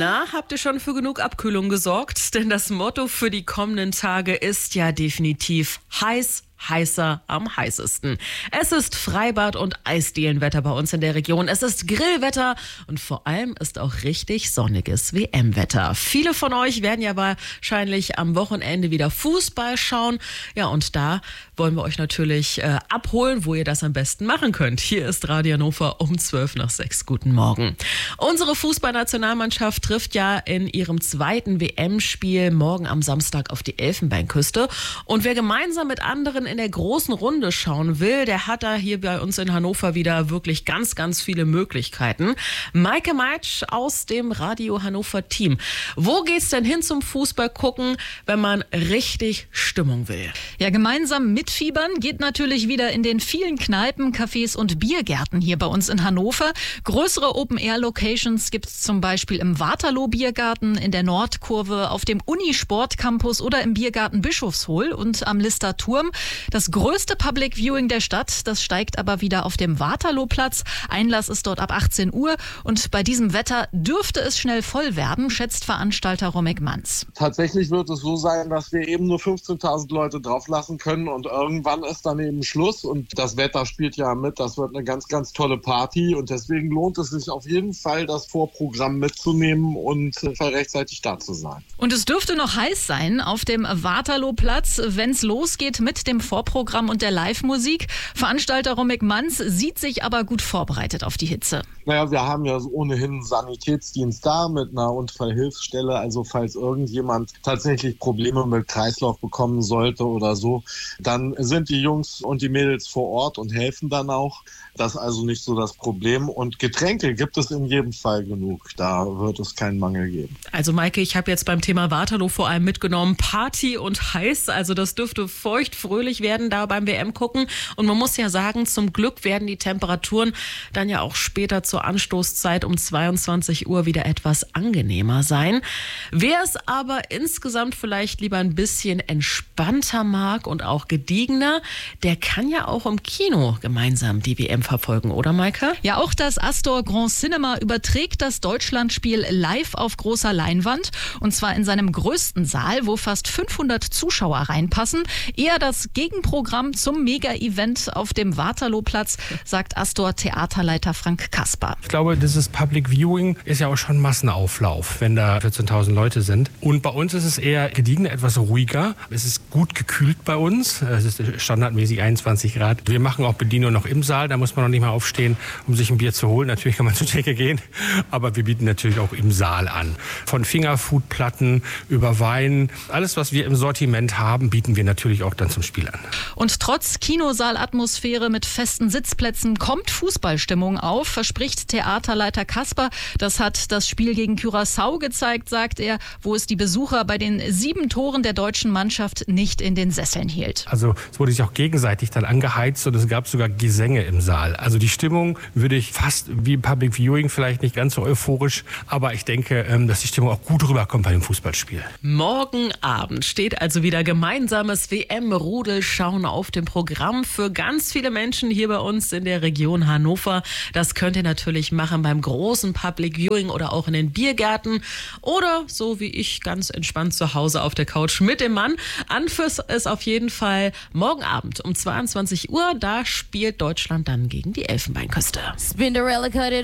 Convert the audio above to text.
Na, habt ihr schon für genug Abkühlung gesorgt? Denn das Motto für die kommenden Tage ist ja definitiv heiß. Heißer am heißesten. Es ist Freibad- und Eisdielenwetter bei uns in der Region. Es ist Grillwetter und vor allem ist auch richtig sonniges WM-Wetter. Viele von euch werden ja wahrscheinlich am Wochenende wieder Fußball schauen. Ja, und da wollen wir euch natürlich abholen, wo ihr das am besten machen könnt. Hier ist Radio Hannover um 5:12. Guten Morgen. Unsere Fußballnationalmannschaft trifft ja in ihrem zweiten WM-Spiel morgen am Samstag auf die Elfenbeinküste. Und wer gemeinsam mit anderen in der großen Runde schauen will, der hat da hier bei uns in Hannover wieder wirklich ganz, ganz viele Möglichkeiten. Maike Meitsch aus dem Radio Hannover Team. Wo geht's denn hin zum Fußball gucken, wenn man richtig Stimmung will? Ja, gemeinsam mitfiebern geht natürlich wieder in den vielen Kneipen, Cafés und Biergärten hier bei uns in Hannover. Größere Open-Air-Locations gibt's zum Beispiel im Waterloo-Biergarten, in der Nordkurve, auf dem Uni-Sport-Campus oder im Biergarten Bischofshohl und am Lister Turm. Das größte Public Viewing der Stadt, das steigt aber wieder auf dem Waterloo-Platz. Einlass ist dort ab 18 Uhr und bei diesem Wetter dürfte es schnell voll werden, schätzt Veranstalter Romek Manz. Tatsächlich wird es so sein, dass wir eben nur 15.000 Leute drauflassen können und irgendwann ist dann eben Schluss und das Wetter spielt ja mit. Das wird eine ganz, ganz tolle Party und deswegen lohnt es sich auf jeden Fall, das Vorprogramm mitzunehmen und rechtzeitig da zu sein. Und es dürfte noch heiß sein auf dem Waterloo-Platz, wenn es losgeht mit dem Vorprogramm und der Live-Musik. Veranstalter Romek Manz sieht sich aber gut vorbereitet auf die Hitze. Naja, wir haben ja ohnehin einen Sanitätsdienst da mit einer Unfallhilfsstelle. Also falls irgendjemand tatsächlich Probleme mit Kreislauf bekommen sollte oder so, dann sind die Jungs und die Mädels vor Ort und helfen dann auch. Das ist also nicht so das Problem. Und Getränke gibt es in jedem Fall genug. Da wird es keinen Mangel geben. Also Maike, ich habe jetzt beim Thema Waterloo vor allem mitgenommen, Party und heiß. Also das dürfte feuchtfröhlich werden da beim WM gucken. Und man muss ja sagen, zum Glück werden die Temperaturen dann ja auch später zur Anstoßzeit um 22 Uhr wieder etwas angenehmer sein. Wer es aber insgesamt vielleicht lieber ein bisschen entspannter mag und auch gediegener, der kann ja auch im Kino gemeinsam die WM verfolgen, oder Maike? Ja, auch das Astor Grand Cinema überträgt das Deutschlandspiel live auf großer Leinwand und zwar in seinem größten Saal, wo fast 500 Zuschauer reinpassen. Eher das Gegenprogramm zum Mega-Event auf dem Waterloo-Platz, sagt Astor-Theaterleiter Frank Kasper. Ich glaube, dieses Public Viewing ist ja auch schon Massenauflauf, wenn da 14.000 Leute sind. Und bei uns ist es eher gediegen, etwas ruhiger. Es ist gut gekühlt bei uns. Es ist standardmäßig 21 Grad. Wir machen auch Bedienung noch im Saal. Da muss man noch nicht mal aufstehen, um sich ein Bier zu holen. Natürlich kann man zur Theke gehen, aber wir bieten natürlich auch im Saal an. Von Fingerfood-Platten über Wein, alles, was wir im Sortiment haben, bieten wir natürlich auch dann zum Spiel an. Und trotz Kinosaalatmosphäre mit festen Sitzplätzen kommt Fußballstimmung auf, verspricht Theaterleiter Kasper. Das hat das Spiel gegen Curaçao gezeigt, sagt er, wo es die Besucher bei den 7 Toren der deutschen Mannschaft nicht in den Sesseln hielt. Also es wurde sich auch gegenseitig dann angeheizt und es gab sogar Gesänge im Saal. Also die Stimmung würde ich fast wie Public Viewing, vielleicht nicht ganz so euphorisch, aber ich denke, dass die Stimmung auch gut rüberkommt bei dem Fußballspiel. Morgen Abend steht also wieder gemeinsames WM-Rudelschauen auf dem Programm für ganz viele Menschen hier bei uns in der Region Hannover. Das könnt ihr natürlich machen beim großen Public Viewing oder auch in den Biergärten oder so wie ich ganz entspannt zu Hause auf der Couch mit dem Mann. Anfürs ist auf jeden Fall morgen Abend um 22 Uhr. Da spielt Deutschland dann gegen die Elfenbeinküste. Spinderella cut it